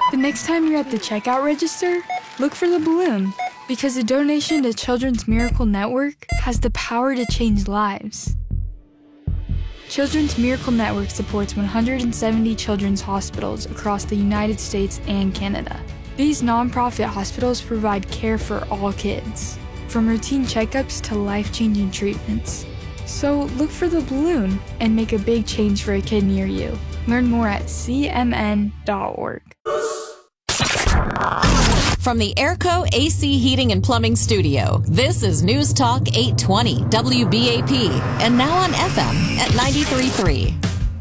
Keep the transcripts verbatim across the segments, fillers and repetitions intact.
The next time you're at the checkout register, look for the balloon, because a donation to Children's Miracle Network has the power to change lives. Children's Miracle Network supports one hundred seventy children's hospitals across the United States and Canada. These nonprofit hospitals provide care for all kids, from routine checkups to life-changing treatments. So look for the balloon and make a big change for a kid near you. Learn more at c m n dot org. From the Airco A C Heating and Plumbing Studio, this is News Talk eight twenty W B A P, and now on F M at ninety-three point three.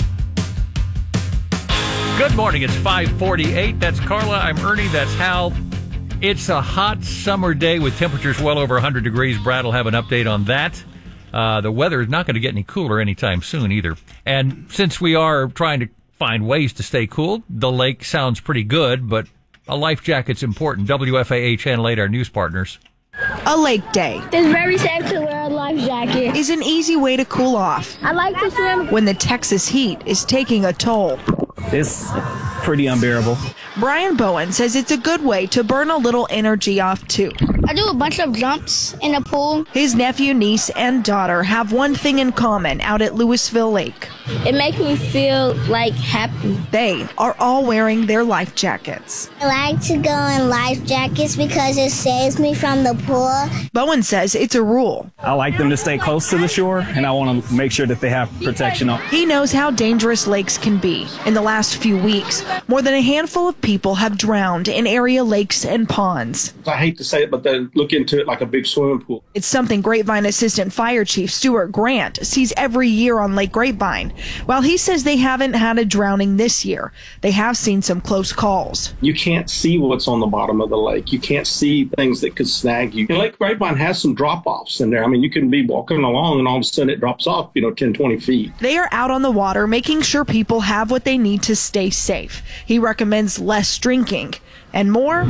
Good morning. It's five forty-eight. That's Carla. I'm Ernie. That's Hal. It's a hot summer day with temperatures well over one hundred degrees. Brad will have an update on that. Uh, the weather is not going to get any cooler anytime soon either. And since we are trying to find ways to stay cool, the lake sounds pretty good, but a life jacket's important. W F A A Channel eight, our news partners. A lake day. It's very safe to wear a life jacket. Is an easy way to cool off. I like to swim when the Texas heat is taking a toll. It's pretty unbearable. Brian Bowen says it's a good way to burn a little energy off, too. I do a bunch of jumps in the pool. His nephew, niece, and daughter have one thing in common out at Louisville Lake. It makes me feel, like, happy. They are all wearing their life jackets. I like to go in life jackets because it saves me from the pool. Bowen says it's a rule. I like them to stay close to the shore, and I want to make sure that they have protection on. He knows how dangerous lakes can be. In the last few weeks, more than a handful of people have drowned in area lakes and ponds. I hate to say it, but they look into it like a big swimming pool. It's something Grapevine Assistant Fire Chief Stuart Grant sees every year on Lake Grapevine. While he says they haven't had a drowning this year, they have seen some close calls. You can't see what's on the bottom of the lake. You can't see things that could snag you. And Lake Grapevine has some drop-offs in there. I mean, you can be walking along and all of a sudden it drops off, you know, ten, twenty feet. They are out on the water making sure people have what they need to stay safe. He recommends less drinking and more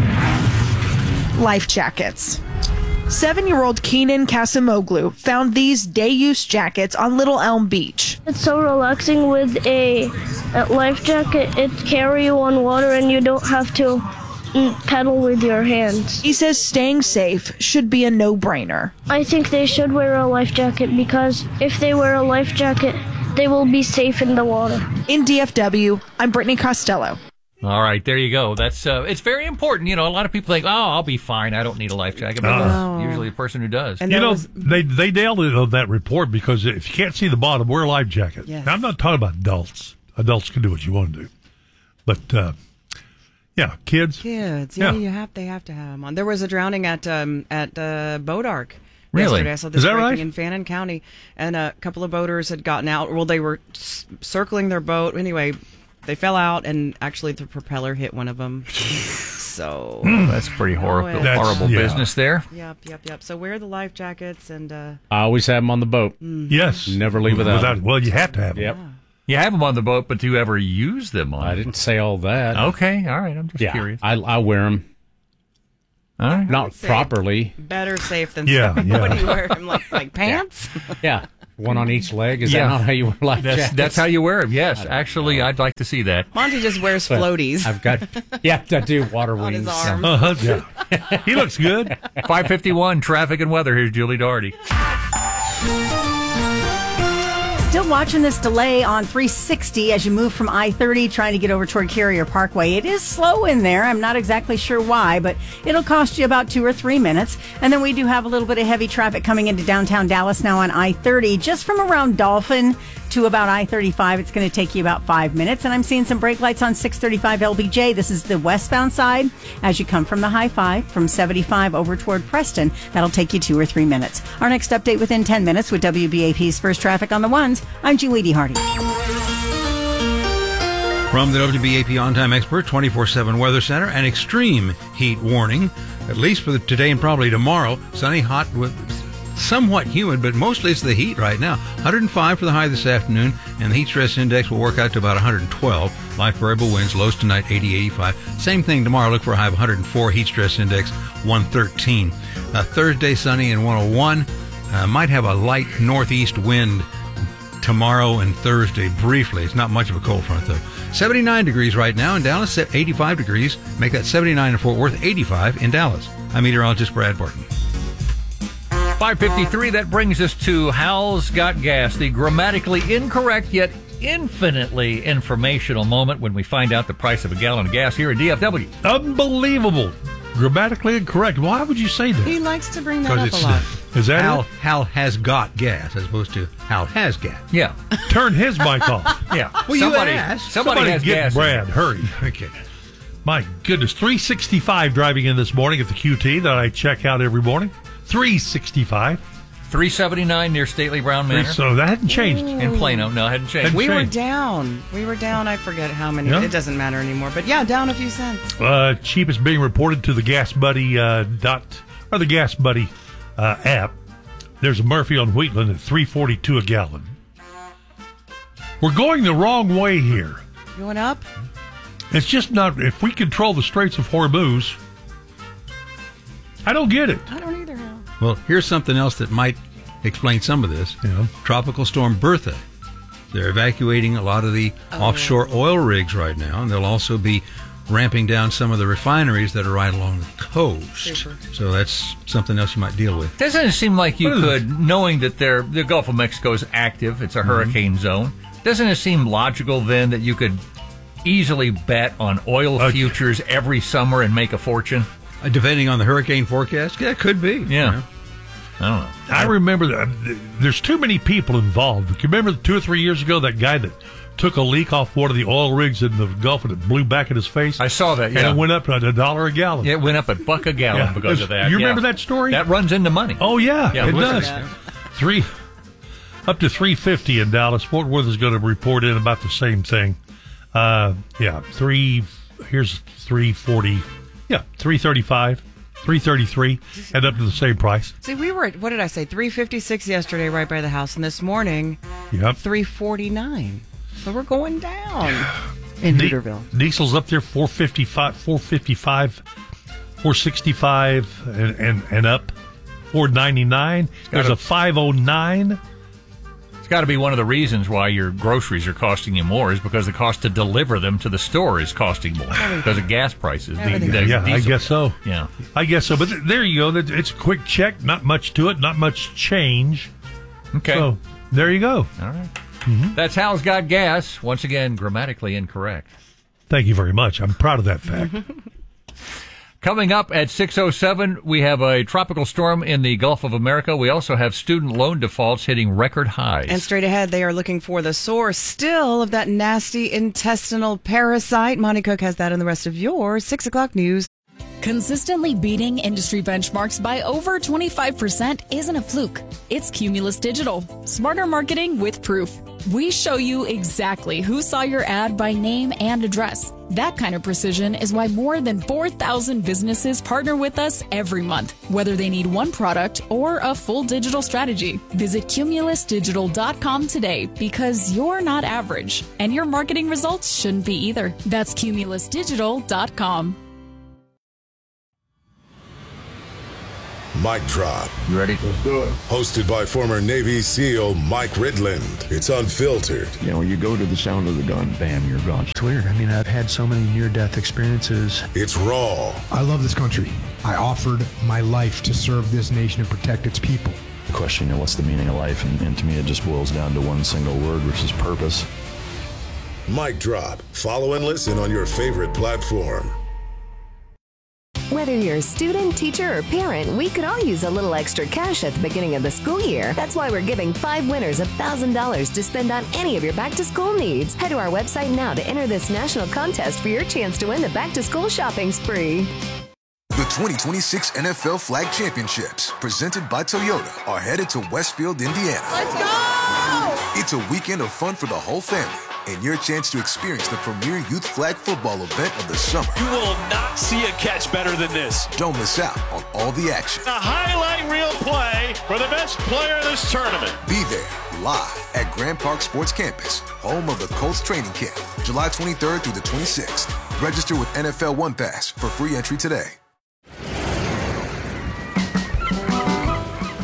life jackets. Seven-year-old Keenan Kasimoglu found these day-use jackets on Little Elm Beach. It's so relaxing with a, a life jacket. It carries you on water and you don't have to pedal with your hands. He says staying safe should be a no-brainer. I think they should wear a life jacket because if they wear a life jacket, they will be safe in the water. In D F W, I'm Brittany Costello. All right, there you go. That's uh, it's very important. You know, a lot of people think, "Oh, I'll be fine. I don't need a life jacket." But Uh, that's usually the person who does. And you know, was, they they nailed it on that report because if you can't see the bottom, wear a life jacket. Yes. Now, I'm not talking about adults. Adults can do what you want to do, but uh, yeah, kids. Kids, yeah, yeah, you have they have to have them on. There was a drowning at um, at uh, Boat Ark. Really? Yesterday. I saw this Is that breaking right? in Fannin County, and a couple of boaters had gotten out. Well, they were s- circling their boat. Anyway, they fell out, and actually the propeller hit one of them. So mm, that's pretty horrible, That's, horrible yeah. business there. Yep, yep, yep. So wear the life jackets, and uh, I always have them on the boat. Mm-hmm. Yes, never leave without. without well, you have to have them. Yep. Yeah. You have them on the boat, but do you ever use them on? I didn't say all that. Okay, all right. I'm just yeah, curious. I, I wear them. All right. Not Say properly. better safe than Yeah, sorry. yeah. What do you wear them like like pants? Yeah. One on each leg. Is Yeah. that not how you wear life That's jackets? that's how you wear them. Yes, actually, I'd like to see that. Monty just wears But floaties I've got, yeah, I do water on his wings. arm. Uh-huh, yeah. He looks good. five fifty-one traffic and weather. Here's Julie Doherty. Still watching this delay on three sixty as you move from I thirty trying to get over toward Carrier Parkway. It is slow in there. I'm not exactly sure why, but it'll cost you about two or three minutes. And then we do have a little bit of heavy traffic coming into downtown Dallas now on I thirty. Just from around Dolphin to about I thirty-five, it's going to take you about five minutes. And I'm seeing some brake lights on six thirty-five L B J. This is the westbound side. As you come from the High Five, from seventy-five over toward Preston, that'll take you two or three minutes. Our next update within ten minutes with W B A P's First Traffic on the Ones. I'm Julie D. Hardy. From the W B A P On-Time Expert twenty-four seven Weather Center, an extreme heat warning, at least for the, today and probably tomorrow. Sunny, hot, with somewhat humid, but mostly it's the heat right now. one hundred five for the high this afternoon, and the heat stress index will work out to about one hundred twelve. Light variable winds, lows tonight eighty, eighty-five. Same thing tomorrow. Look for a high of one hundred four, heat stress index one thirteen. Uh, Thursday, sunny and one oh one. Uh, might have a light northeast wind tomorrow and Thursday briefly. It's not much of a cold front, though. seventy-nine degrees right now in Dallas, eighty-five degrees. Make that seventy-nine in Fort Worth, eighty-five in Dallas. I'm meteorologist Brad Barton. five fifty-three, that brings us to Hal's Got Gas, the grammatically incorrect yet infinitely informational moment when we find out the price of a gallon of gas here at D F W. Unbelievable. Grammatically incorrect. Why would you say that? He likes to bring that up a lot. Is that Hal, it? Hal has got gas as opposed to Hal has gas. Yeah. Turn his mic off. Yeah. Well, somebody, you asked. somebody, Somebody has get gas. Brad. Hurry. Okay. My goodness. three sixty-five driving in this morning at the Q T that I check out every morning. three sixty-five. three seventy-nine near Stately Brown Manor. So that hadn't changed. In Plano. No, it hadn't changed. Hadn't We were changed. down. We were down. I forget how many. Yeah. It doesn't matter anymore. But yeah, down a few cents. Uh, cheapest being reported to the Gas Buddy uh, dot or the Gas Buddy uh, app. There's a Murphy on Wheatland at three forty-two a gallon. We're going the wrong way here. Going up? It's just not. If we control the Straits of Hormuz, I don't get it. I don't either, Hal. Well, here's something else that might explain some of this. Yeah. Tropical Storm Bertha. They're evacuating a lot of the Oh. offshore oil rigs right now, and they'll also be ramping down some of the refineries that are right along the coast. Super. So that's something else you might deal with. Doesn't it seem like you What is could, knowing that they're, the Gulf of Mexico is active, it's a hurricane zone, doesn't it seem logical then that you could easily bet on oil Okay. futures every summer and make a fortune? Uh, depending on the hurricane forecast, yeah, it could be. Yeah. I don't know. I remember that there's too many people involved. You remember two or three years ago that guy that took a leak off one of the oil rigs in the Gulf and it blew back in his face? I saw that, yeah. And it went up to a dollar a gallon. It went up a buck a gallon Yeah. because of that. You yeah. remember that story? That runs into money. Oh, yeah, Yeah, it listen. does. Three, up to three fifty in Dallas. Fort Worth is going to report in about the same thing. Uh, yeah, three. Here's three forty. Yeah, three thirty-five, three thirty-three, and up to the same price. See, we were at, what did I say, three fifty-six yesterday right by the house, and this morning, Yep. three forty-nine. So we're going down in Di- Hooterville. Diesel's up there, four fifty-five, four fifty-five, four sixty-five, and and, and up, four ninety-nine. There's Gotta- a five oh nine. It's got to be one of the reasons why your groceries are costing you more is because the cost to deliver them to the store is costing more because of gas prices. The- Everything. the Yeah, I diesel. guess so. Yeah. I guess so. But th- there you go. That- It's a quick check. Not much to it. Not much change. Okay. So there you go. All right. That's Hal's Got Gas. Once again, grammatically incorrect. Thank you very much. I'm proud of that fact. Coming up at six oh seven, we have a tropical storm in the Gulf of America. We also have student loan defaults hitting record highs. And straight ahead, they are looking for the source still of that nasty intestinal parasite. Monty Cook has that in the rest of your six o'clock news. Consistently beating industry benchmarks by over twenty-five percent isn't a fluke. It's Cumulus Digital. Smarter marketing with proof. We show you exactly who saw your ad by name and address. That kind of precision is why more than four thousand businesses partner with us every month, whether they need one product or a full digital strategy. Visit cumulus digital dot com today because you're not average, and your marketing results shouldn't be either. That's cumulus digital dot com. Mic Drop. You ready? Let's do it. Hosted by former Navy SEAL Mike Ridland. It's unfiltered. You know, you go to the sound of the gun, bam, you're gone. It's weird. I mean, I've had so many near-death experiences. It's raw. I love this country. I offered my life to serve this nation and protect its people. The question, you know, what's the meaning of life? And, and to me, it just boils down to one single word, which is purpose. Mic Drop. Follow and listen on your favorite platform. Whether you're a student, teacher, or parent, we could all use a little extra cash at the beginning of the school year. That's why we're giving five winners one thousand dollars to spend on any of your back-to-school needs. Head to our website now to enter this national contest for your chance to win the back-to-school shopping spree. The twenty twenty-six N F L Flag Championships, presented by Toyota, are headed to Westfield, Indiana. Let's go! It's a weekend of fun for the whole family, and your chance to experience the premier youth flag football event of the summer. You will not see a catch better than this. Don't miss out on all the action. A highlight reel play for the best player of this tournament. Be there live at Grand Park Sports Campus, home of the Colts training camp, July twenty-third through the twenty-sixth. Register with N F L One Pass for free entry today.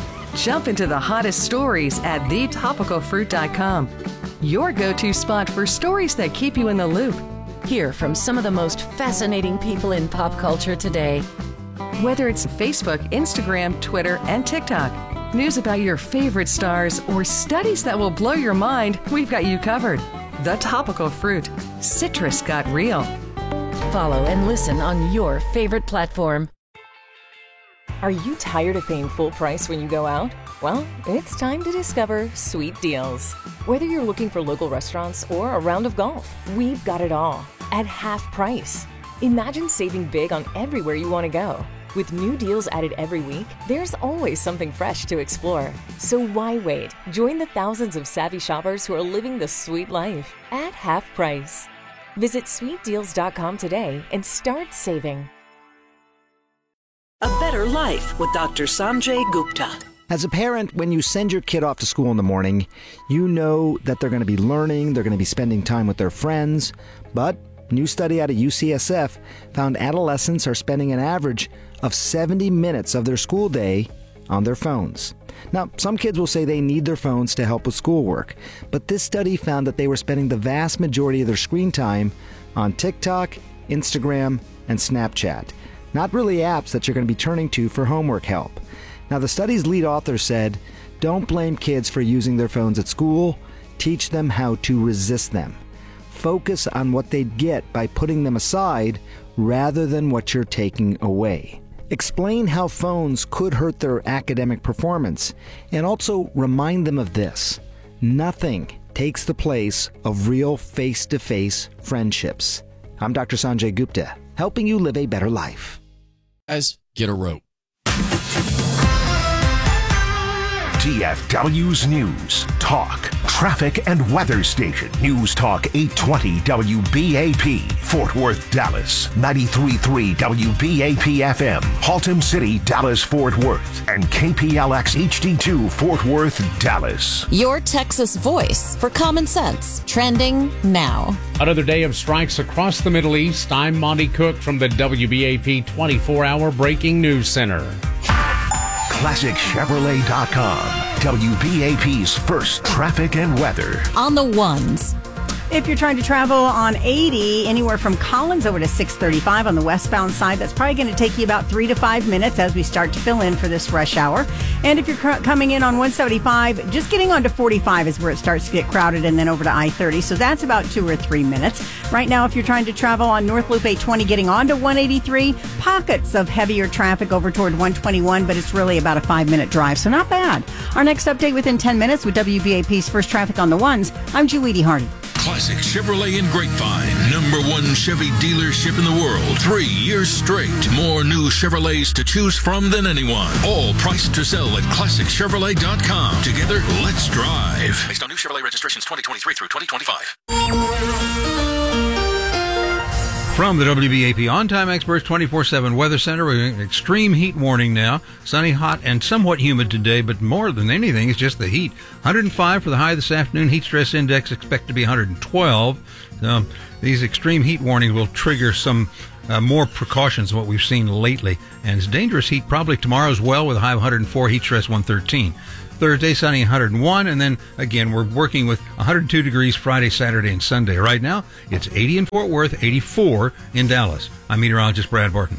Jump into the hottest stories at the topical fruit dot com. Your go-to spot for stories that keep you in the loop. Hear from some of the most fascinating people in pop culture today. Whether it's Facebook, Instagram, Twitter, and TikTok, news about your favorite stars, or studies that will blow your mind, we've got you covered. The Topical Fruit. Citrus got real. Follow and listen on your favorite platform. Are you tired of paying full price when you go out? Well, it's time to discover Sweet Deals. Whether you're looking for local restaurants or a round of golf, we've got it all at half price. Imagine saving big on everywhere you want to go. With new deals added every week, there's always something fresh to explore. So why wait? Join the thousands of savvy shoppers who are living the sweet life at half price. Visit sweet deals dot com today and start saving. A Better Life with Doctor Sanjay Gupta. As a parent, when you send your kid off to school in the morning, you know that they're going to be learning, they're going to be spending time with their friends. But a new study out of U C S F found adolescents are spending an average of seventy minutes of their school day on their phones. Now, some kids will say they need their phones to help with schoolwork, but this study found that they were spending the vast majority of their screen time on TikTok, Instagram, and Snapchat. Not really apps that you're going to be turning to for homework help. Now, the study's lead author said, don't blame kids for using their phones at school. Teach them how to resist them. Focus on what they'd get by putting them aside rather than what you're taking away. Explain how phones could hurt their academic performance, and also remind them of this. Nothing takes the place of real face-to-face friendships. I'm Doctor Sanjay Gupta, helping you live a better life. As get a rope. T F W's News, Talk, Traffic and Weather Station. News Talk eight twenty W B A P, Fort Worth, Dallas. ninety-three point three W B A P F M, Haltom City, Dallas, Fort Worth. And K P L X H D two, Fort Worth, Dallas. Your Texas voice for common sense. Trending now. Another day of strikes across the Middle East. I'm Monty Cook from the W B A P twenty-four hour Breaking News Center. Classic Chevrolet dot com, W B A P's first traffic and weather. On the ones. If you're trying to travel on eighty, anywhere from Collins over to six thirty-five on the westbound side, that's probably going to take you about three to five minutes as we start to fill in for this rush hour. And if you're cr- coming in on one seventy-five, just getting onto forty-five is where it starts to get crowded, and then over to I thirty. So that's about two or three minutes. Right now, if you're trying to travel on North Loop eight twenty, getting onto one eighty-three, pockets of heavier traffic over toward one twenty-one, but it's really about a five-minute drive, so not bad. Our next update within ten minutes with W B A P's first traffic on the ones. I'm Julie Hardy. Classic Chevrolet in Grapevine. Number one Chevy dealership in the world. Three years straight. More new Chevrolets to choose from than anyone. All priced to sell at classic chevrolet dot com. Together, let's drive. Based on new Chevrolet registrations twenty twenty-three through twenty twenty-five. From the W B A P On-Time Experts twenty-four seven Weather Center, we're in extreme heat warning now. Sunny, hot, and somewhat humid today, but more than anything, it's just the heat. one hundred five for the high this afternoon. Heat stress index expected to be one hundred twelve. Um, these extreme heat warnings will trigger some uh, more precautions than what we've seen lately. And it's dangerous heat probably tomorrow as well, with a high of one hundred four, heat stress one thirteen. Thursday, sunny, one hundred one, and then again, we're working with one hundred two degrees Friday, Saturday, and Sunday. Right now, it's eighty in Fort Worth, eighty-four in Dallas. I'm meteorologist Brad Barton.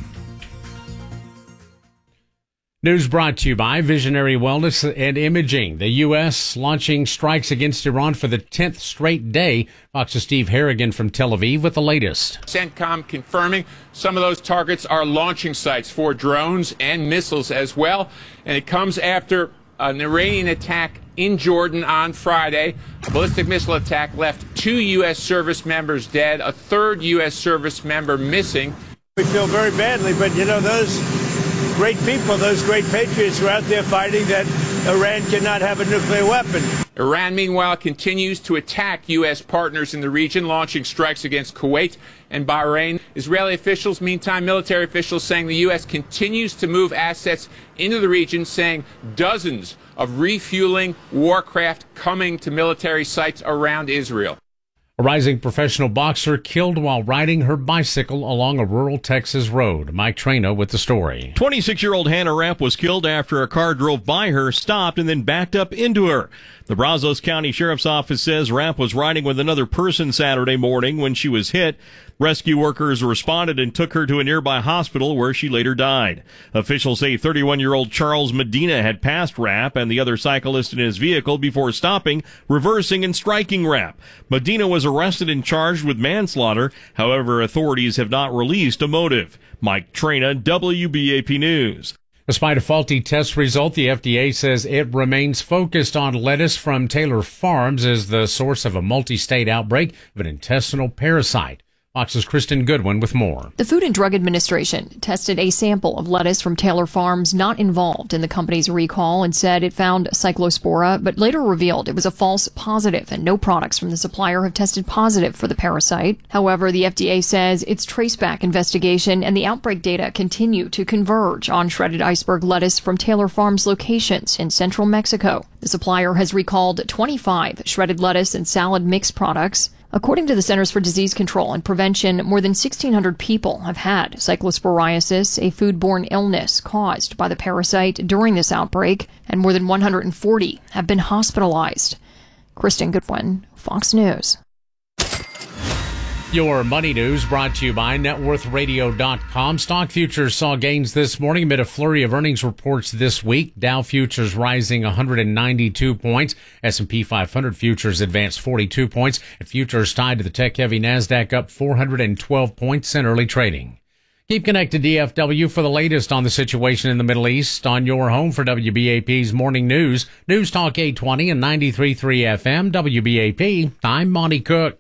News brought to you by Visionary Wellness and Imaging. The U S launching strikes against Iran for the tenth straight day. Fox's Steve Harrigan from Tel Aviv with the latest. CENTCOM confirming some of those targets are launching sites for drones and missiles as well. And it comes after an Iranian attack in Jordan on Friday. A ballistic missile attack left two U S service members dead, a third U S service member missing. We feel very badly, but you know, those great people, those great patriots are out there fighting that Iran cannot have a nuclear weapon. Iran, meanwhile, continues to attack U S partners in the region, launching strikes against Kuwait and Bahrain. Israeli officials, meantime, military officials saying the U S continues to move assets into the region, saying dozens of refueling warcraft coming to military sites around Israel. A rising professional boxer killed while riding her bicycle along a rural Texas road. Mike Traina with the story. twenty-six-year-old Hannah Rapp was killed after a car drove by her, stopped, and then backed up into her. The Brazos County Sheriff's Office says Rapp was riding with another person Saturday morning when she was hit. Rescue workers responded and took her to a nearby hospital where she later died. Officials say thirty-one-year-old Charles Medina had passed Rapp and the other cyclist in his vehicle before stopping, reversing, and striking Rapp. Medina was arrested and charged with manslaughter. However, authorities have not released a motive. Mike Traina, W B A P News. Despite a faulty test result, the F D A says it remains focused on lettuce from Taylor Farms as the source of a multi-state outbreak of an intestinal parasite. Fox's Kristen Goodwin with more. The Food and Drug Administration tested a sample of lettuce from Taylor Farms not involved in the company's recall and said it found cyclospora, but later revealed it was a false positive and no products from the supplier have tested positive for the parasite. However, the F D A says its traceback investigation and the outbreak data continue to converge on shredded iceberg lettuce from Taylor Farms locations in central Mexico. The supplier has recalled twenty-five shredded lettuce and salad mix products. According to the Centers for Disease Control and Prevention, more than sixteen hundred people have had cyclosporiasis, a foodborne illness caused by the parasite during this outbreak, and more than one hundred forty have been hospitalized. Kristen Goodwin, Fox News. Your money news brought to you by net worth radio dot com. Stock futures saw gains this morning amid a flurry of earnings reports this week. Dow futures rising one hundred ninety-two points. S and P five hundred futures advanced forty-two points. And futures tied to the tech-heavy NASDAQ up four hundred twelve points in early trading. Keep connected to D F W for the latest on the situation in the Middle East on your home for W B A P's Morning News. News Talk eight twenty and ninety-three point three F M. W B A P. I'm Monty Cook.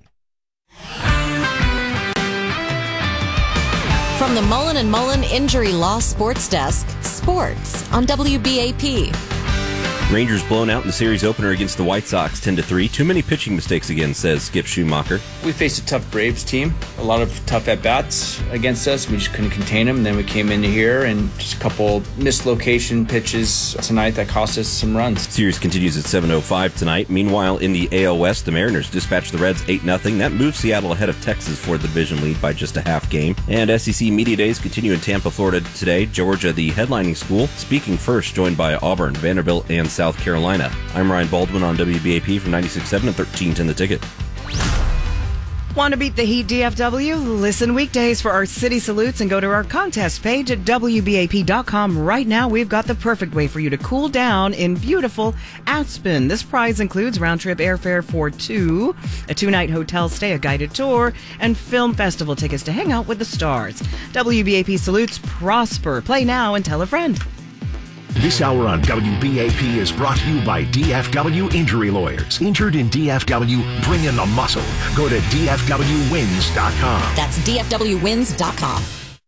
From the Mullen and Mullen Injury Law Sports Desk, sports on W B A P. Rangers blown out in the series opener against the White Sox ten to three. Too many pitching mistakes again, says Skip Schumacher. We faced a tough Braves team. A lot of tough at-bats against us. We just couldn't contain them. Then we came into here and just a couple mislocation pitches tonight that cost us some runs. Series continues at seven oh five tonight. Meanwhile, in the A L West, the Mariners dispatched the Reds eight nothing. That moves Seattle ahead of Texas for the division lead by just a half game. And S E C Media Days continue in Tampa, Florida today. Georgia, the headlining school, speaking first, joined by Auburn, Vanderbilt, and South Carolina. I'm Ryan Baldwin on W B A P from ninety-six point seven and thirteen ten The Ticket. Want to beat the heat, D F W? Listen weekdays for our city salutes and go to our contest page at W B A P dot com. Right now, we've got the perfect way for you to cool down in beautiful Aspen. This prize includes round-trip airfare for two, a two-night hotel stay, a guided tour, and film festival tickets to hang out with the stars. W B A P salutes prosper. Play now and tell a friend. This hour on W B A P is brought to you by D F W Injury Lawyers. Injured in D F W, bring in the muscle. Go to D F W wins dot com. That's D F W wins dot com.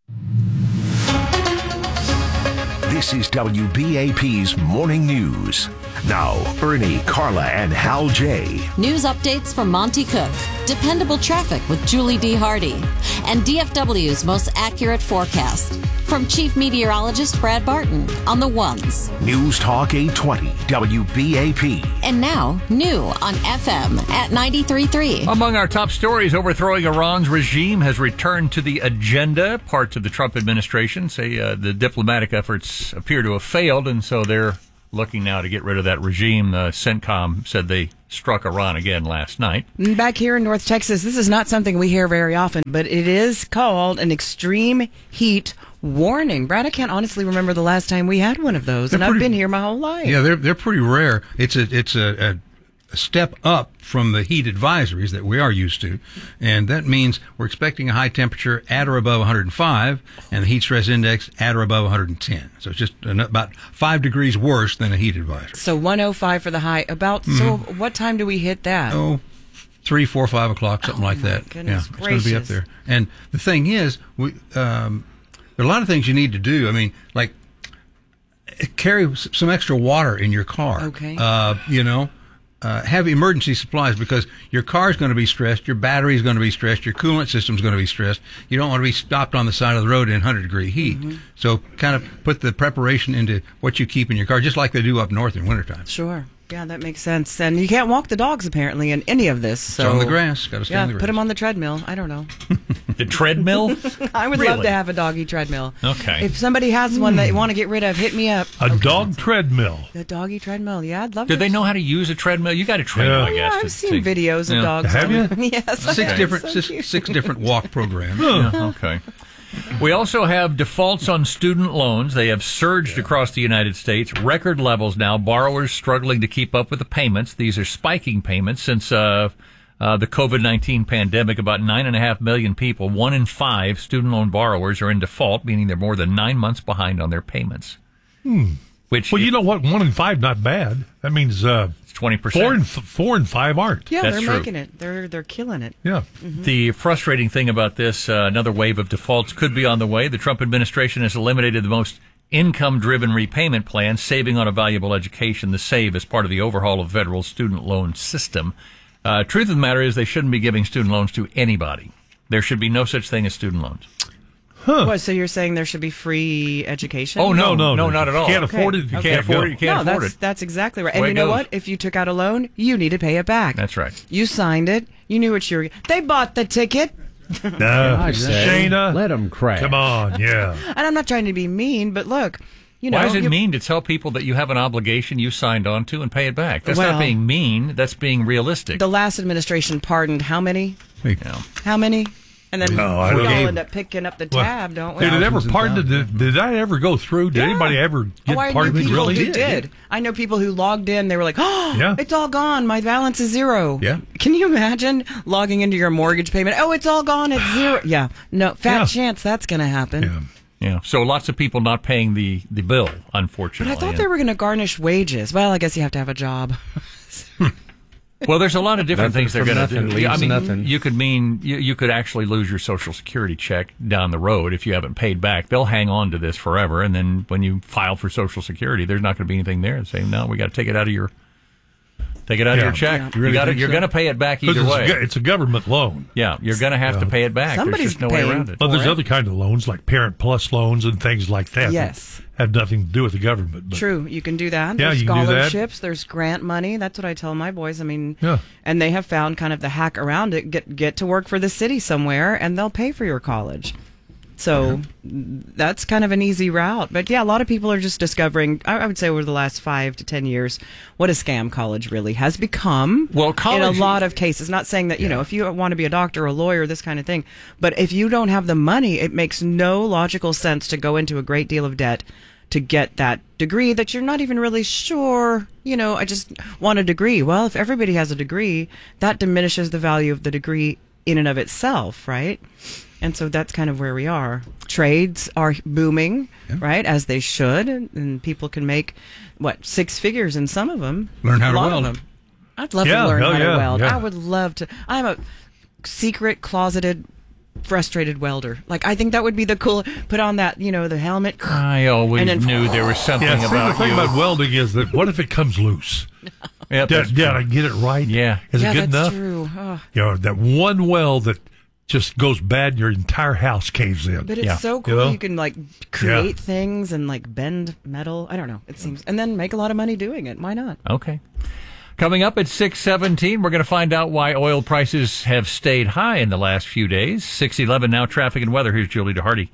This is W B A P's Morning News. Now, Ernie, Carla, and Hal J. News updates from Monty Cook, dependable traffic with Julie D. Hardy, and D F W's most accurate forecast. From Chief Meteorologist Brad Barton on the ones. News Talk eight twenty, W B A P. And now, new on F M at ninety-three point three. Among our top stories, overthrowing Iran's regime has returned to the agenda. Parts of the Trump administration say uh, the diplomatic efforts appear to have failed, and so they're looking now to get rid of that regime. Uh, CENTCOM said they struck Iran again last night. Back here in North Texas, this is not something we hear very often, but it is called an extreme heat warning. Brad, I can't honestly remember the last time we had one of those, they're and pretty, I've been here my whole life. Yeah, they're they're pretty rare. It's a it's a, a, a step up from the heat advisories that we are used to, and that means we're expecting a high temperature at or above one hundred five, and the heat stress index at or above one hundred ten. So it's just about five degrees worse than a heat advisory. So one oh five for the high. About mm-hmm. So what time do we hit that? Oh, three, four, five o'clock, something oh, like that. Goodness yeah, gracious. It's going to be up there. And the thing is, we um, there are a lot of things you need to do. I mean, like carry some extra water in your car. Okay. Uh, you know. Uh, have emergency supplies because your car is going to be stressed, your battery is going to be stressed, your coolant system is going to be stressed. You don't want to be stopped on the side of the road in one hundred degree heat. Mm-hmm. So kind of put the preparation into what you keep in your car, just like they do up north in wintertime. Sure. Yeah, that makes sense. And you can't walk the dogs, apparently, in any of this. So. It's on the grass. Got to stay yeah, on the grass. Put them on the treadmill. I don't know. The treadmill? I would Really? love to have a doggy treadmill. Okay. If somebody has one that you want to get rid of, hit me up. A dog treadmill. The doggy treadmill. Yeah, I'd love Do to. they know how to use a treadmill? You got a treadmill, Yeah. I guess. Yeah, to- I've seen to- videos of Yeah. dogs. Have on you? them. Yes. Six Okay. different So six, cute. six different walk programs. Yeah, okay. We also have defaults on student loans. They have surged across the United States. Record levels now. Borrowers struggling to keep up with the payments. These are spiking payments since uh, uh, the covid nineteen pandemic. About nine and a half million people, one in five student loan borrowers are in default, meaning they're more than nine months behind on their payments. Hmm. Which, well, you know what? One in five, not bad. That means uh, it's twenty percent. Four and f- four and five aren't. Yeah, That's they're true. making it. They're they're killing it. Yeah. Mm-hmm. The frustrating thing about this, uh, another wave of defaults could be on the way. The Trump administration has eliminated the most income-driven repayment plan, saving on a valuable education. The SAVE as part of the overhaul of federal student loan system. Uh, truth of the matter is they shouldn't be giving student loans to anybody. There should be no such thing as student loans. Huh. What, so you're saying there should be free education? Oh, no, no, no, no. not at all. Can't afford it, you You can't can't afford go. it. You can't no, afford that's, it. that's exactly right. Way And you it know goes. what? If you took out a loan, you need to pay it back. That's right. You signed it. You knew what you were. They bought the ticket. Uh, I say, Shayna, let them crash. come on, yeah. And I'm not trying to be mean, but look, you know. Why is it you- mean to tell people that you have an obligation you signed on to and pay it back? That's Well- not being mean. That's being realistic. The last administration pardoned how many? Yeah. How many? And then No, I we don't- all Gave- end up picking up the Well, tab, don't we? Did it ever Thousands and pardon? thousands. Did, did I ever go through? Did Yeah. anybody ever get Oh, I knew pardoned? people Really? who did. I know people who logged in. They were like, "Oh, Yeah. it's all gone. My balance is zero." Yeah. Can you imagine logging into your mortgage payment? Oh, it's all gone. It's zero. Yeah. No, fat Yeah. chance that's going to happen. Yeah. Yeah. So lots of people not paying the, the bill, But unfortunately. I thought And- they were going to garnish wages. Well, I guess you have to have a job. Well, there's a lot of different Nothing things they're from going to nothing do. leaves I mean, nothing. you could mean you, you could actually lose your Social Security check down the road if you haven't paid back. They'll hang on to this forever, and then when you file for Social Security, there's not going to be anything there. They say, no, we got to take it out of your take it out Yeah. of your check. Yeah. You Really got think you're so? going to pay it back 'Cause either it's, way. a, go- it's a government loan. Yeah, you're going to have Yeah. to pay it back. Somebody's there's just no way paying around it. Well, there's For it. other kind of loans like Parent Plus loans and things like that. Yes. that have nothing to do with the government. But True, you can do that. Yeah, There's you can do that. scholarships. There's grant money. That's what I tell my boys. I mean, Yeah. and they have found kind of the hack around it. Get get to work for the city somewhere, and they'll pay for your college. So that's kind of an easy route. But yeah, a lot of people are just discovering, I I would say over the last five to ten years, what a scam college really has become. Well, college- in a lot of cases, not saying that, you know, if you want to be a doctor or a lawyer, this kind of thing, but if you don't have the money, it makes no logical sense to go into a great deal of debt to get that degree that you're not even really sure, you know, I just want a degree. Well, if everybody has a degree, that diminishes the value of the degree in and of itself, right? And so that's kind of where we are. Trades are booming, right, as they should, and, and people can make, what, six figures in some of them. Learn how a to lot weld. Of them. I'd love Yeah, to learn hell how yeah, to weld. yeah. I would love to. I'm a secret, closeted, frustrated welder. Like, I think that would be the cool, put on that, you know, the helmet. I always and then- knew there was something yeah, see, about the thing you. about welding is that what if it comes loose? Yep, Did, that's did true. I get it right? Yeah. Is yeah, it good that's enough? true. Oh. You know, that one weld that just goes bad and your entire house caves in. But it's Yeah. so cool. You You, know? can like create things and like bend metal. I don't know. It seems, and then make a lot of money doing it. Why not? Okay. Coming up at six seventeen, we're going to find out why oil prices have stayed high in the last few days. six eleven now, traffic and weather. Here's Julie DeHardy.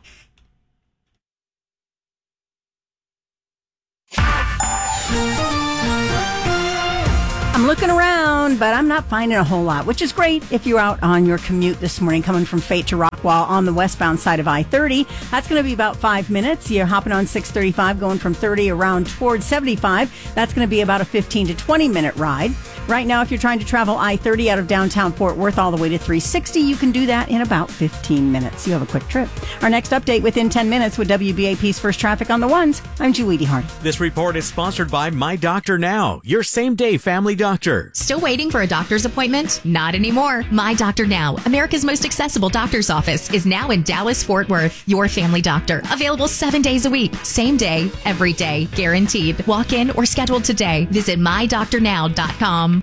I'm looking around, but I'm not finding a whole lot, which is great if you're out on your commute this morning coming from Fate to Rockwall on the westbound side of I thirty. That's going to be about five minutes. You're hopping on six thirty-five going from thirty around towards seventy-five. That's going to be about a fifteen to twenty minute ride. Right now, if you're trying to travel I thirty out of downtown Fort Worth all the way to three sixty, you can do that in about fifteen minutes. You have a quick trip. Our next update within ten minutes with W B A P's First Traffic on the Ones. I'm Julie DeHardy. This report is sponsored by My Doctor Now, your same-day family doctor. Still waiting for a doctor's appointment? Not anymore. My Doctor Now, America's most accessible doctor's office, is now in Dallas, Fort Worth. Your family doctor. Available seven days a week. Same day, every day. Guaranteed. Walk in or schedule today. Visit my doctor now dot com.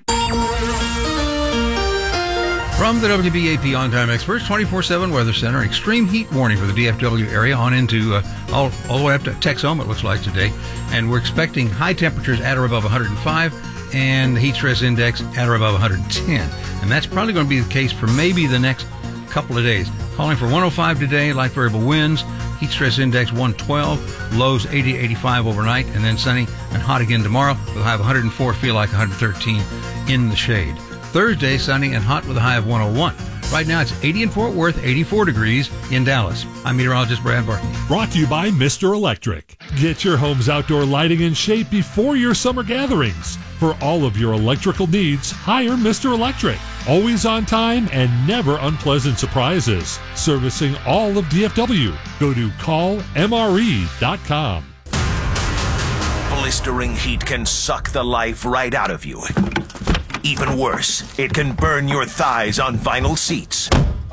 From the W B A P On-Time Experts twenty-four seven Weather Center, extreme heat warning for the D F W area on into uh, all, all the way up to Texoma, it looks like today. And we're expecting high temperatures at or above one hundred five and the heat stress index at or above one hundred ten. And that's probably going to be the case for maybe the next couple of days. Calling for one oh five today, light variable winds, heat stress index one twelve, lows eighty to eighty-five overnight, and then sunny and hot again tomorrow with a high of one hundred four, feel like one hundred thirteen in the shade. Thursday, sunny and hot with a high of one oh one. Right now it's eighty in Fort Worth, eighty-four degrees in Dallas. I'm meteorologist Brad Barton. Brought to you by Mister Electric. Get your home's outdoor lighting in shape before your summer gatherings. For all of your electrical needs, hire Mister Electric. Always on time and never unpleasant surprises. Servicing all of D F W. Go to call M R E dot com. Blistering heat can suck the life right out of you. Even worse, it can burn your thighs on vinyl seats.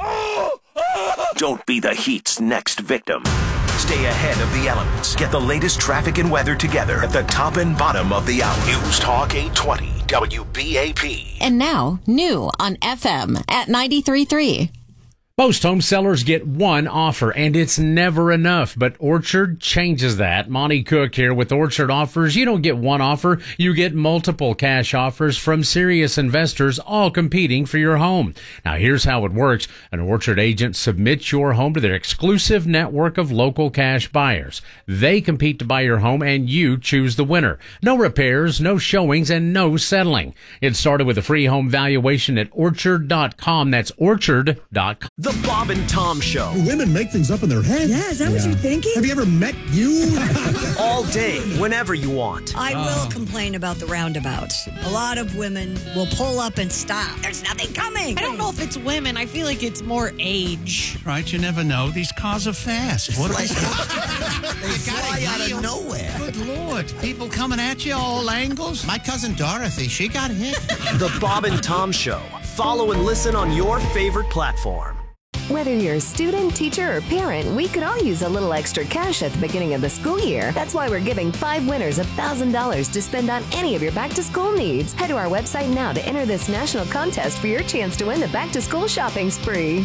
Don't be the heat's next victim. Stay ahead of the elements. Get the latest traffic and weather together at the top and bottom of the hour. News Talk eight twenty W B A P. And now, new on F M at ninety-three point three. Most home sellers get one offer, and it's never enough, but Orchard changes that. Monty Cook here with Orchard Offers. You don't get one offer, you get multiple cash offers from serious investors, all competing for your home. Now, here's how it works. An Orchard agent submits your home to their exclusive network of local cash buyers. They compete to buy your home, and you choose the winner. No repairs, no showings, and no settling. It started with a free home valuation at orchard dot com. That's orchard dot com. The Bob and Tom Show. Do women make things up in their head? Yeah, is that what you're thinking? Have you ever met you? All day, whenever you want. I will complain about the roundabouts. A lot of women will pull up and stop. There's nothing coming. I don't know if it's women. I feel like it's more age. Right, you never know. These cars are fast. What are they? They fly out of nowhere. Good Lord. People coming at you all angles. My cousin Dorothy, she got hit. The Bob and Tom Show. Follow and listen on your favorite platform. Whether you're a student, teacher, or parent, we could all use a little extra cash at the beginning of the school year. That's why we're giving five winners one thousand dollars to spend on any of your back-to-school needs. Head to our website now to enter this national contest for your chance to win the back-to-school shopping spree.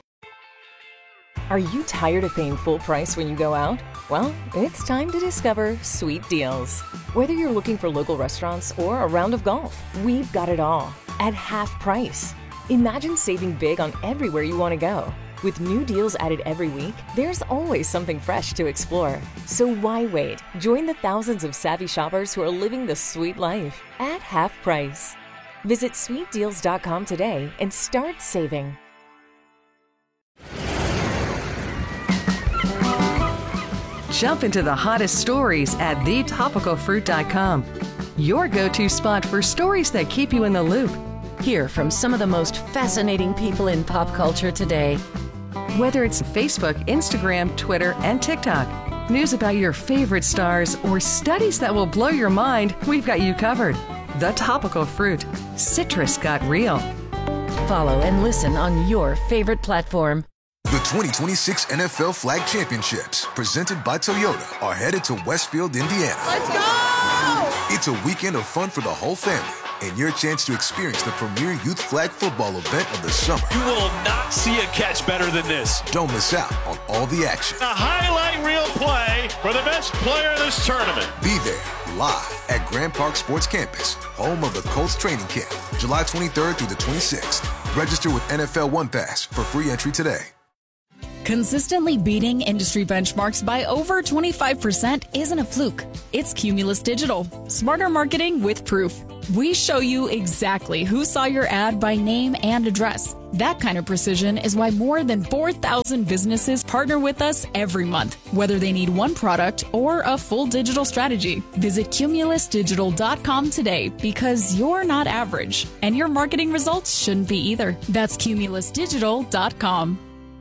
Are you tired of paying full price when you go out? Well, it's time to discover Sweet Deals. Whether you're looking for local restaurants or a round of golf, we've got it all at half price. Imagine saving big on everywhere you want to go. With new deals added every week, there's always something fresh to explore. So why wait? Join the thousands of savvy shoppers who are living the sweet life at half price. Visit sweet deals dot com today and start saving. Jump into the hottest stories at the topical fruit dot com. Your go-to spot for stories that keep you in the loop. Hear from some of the most fascinating people in pop culture today. Whether it's Facebook, Instagram, Twitter, and TikTok, news about your favorite stars, or studies that will blow your mind, we've got you covered. The Topical Fruit. Citrus got real. Follow and listen on your favorite platform. The twenty twenty-six N F L Flag Championships, presented by Toyota, are headed to Westfield, Indiana. Let's go! It's a weekend of fun for the whole family, and your chance to experience the premier youth flag football event of the summer. You will not see a catch better than this. Don't miss out on all the action. A highlight reel play for the best player in this tournament. Be there, live at Grand Park Sports Campus, home of the Colts training camp, July twenty-third through the twenty-sixth. Register with N F L One Pass for free entry today. Consistently beating industry benchmarks by over twenty-five percent isn't a fluke. It's Cumulus Digital. Smarter marketing with proof. We show you exactly who saw your ad by name and address. That kind of precision is why more than four thousand businesses partner with us every month, whether they need one product or a full digital strategy. Visit cumulus digital dot com today, because you're not average, and your marketing results shouldn't be either. That's cumulus digital dot com.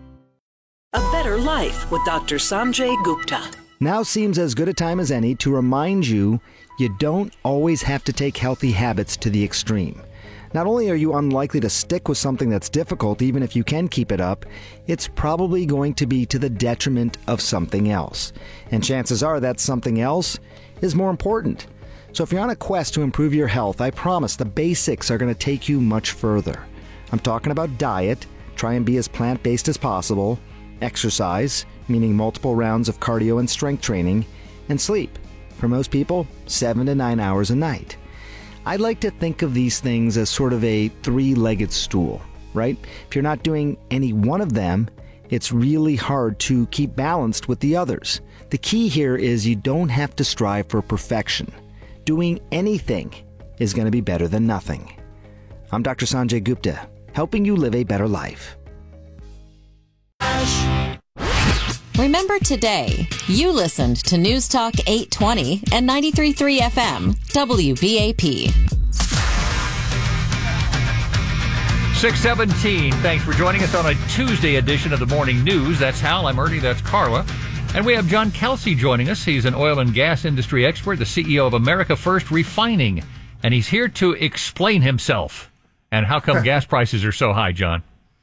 A Better Life with Doctor Sanjay Gupta. Now seems as good a time as any to remind you you don't always have to take healthy habits to the extreme. Not only are you unlikely to stick with something that's difficult, even if you can keep it up, it's probably going to be to the detriment of something else. And chances are that something else is more important. So if you're on a quest to improve your health, I promise the basics are going to take you much further. I'm talking about diet. Try and be as plant-based as possible. Exercise, meaning multiple rounds of cardio and strength training, and sleep. For most people, seven to nine hours a night. I like to think of these things as sort of a three-legged stool, right? If you're not doing any one of them, it's really hard to keep balanced with the others. The key here is you don't have to strive for perfection. Doing anything is going to be better than nothing. I'm Doctor Sanjay Gupta, helping you live a better life. Remember today, you listened to News Talk eight twenty and ninety-three point three F M, W B A P. six seventeen. Thanks for joining us on a Tuesday edition of the Morning News. That's Hal. I'm Ernie. That's Carla. And we have John Kelsey joining us. He's an oil and gas industry expert, the C E O of America First Refining. And he's here to explain himself and how come gas prices are so high, John.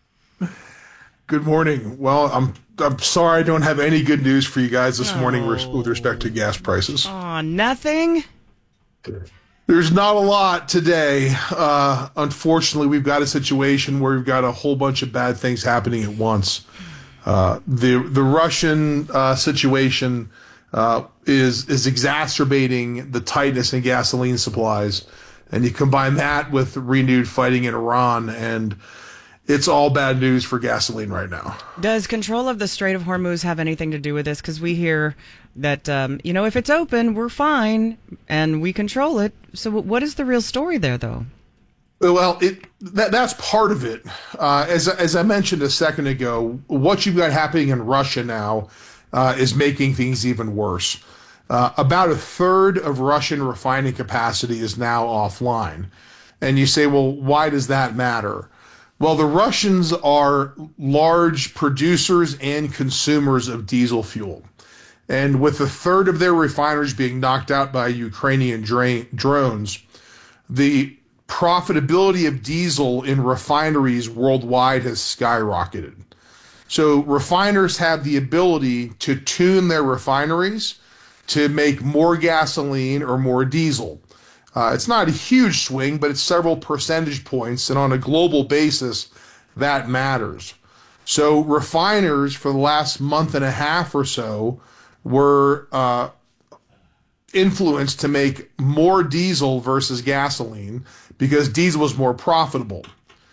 Good morning. Well, I'm I'm sorry I don't have any good news for you guys this oh. morning with respect to gas prices. Aw, nothing? There's not a lot today. Uh, unfortunately, we've got a situation where we've got a whole bunch of bad things happening at once. Uh, the the Russian uh, situation uh, is is exacerbating the tightness in gasoline supplies, and you combine that with renewed fighting in Iran, and it's all bad news for gasoline right now. Does control of the Strait of Hormuz have anything to do with this? Because we hear that, um, you know, if it's open, we're fine, and we control it. So what is the real story there, though? Well, it that, that's part of it. Uh, as, as I mentioned a second ago, what you've got happening in Russia now uh, is making things even worse. Uh, about a third of Russian refining capacity is now offline. And you say, well, why does that matter? Well, the Russians are large producers and consumers of diesel fuel. And with a third of their refineries being knocked out by Ukrainian dra- drones, the profitability of diesel in refineries worldwide has skyrocketed. So refiners have the ability to tune their refineries to make more gasoline or more diesel. Uh, it's not a huge swing, but it's several percentage points, and on a global basis, that matters. So refiners for the last month and a half or so were uh, influenced to make more diesel versus gasoline because diesel was more profitable.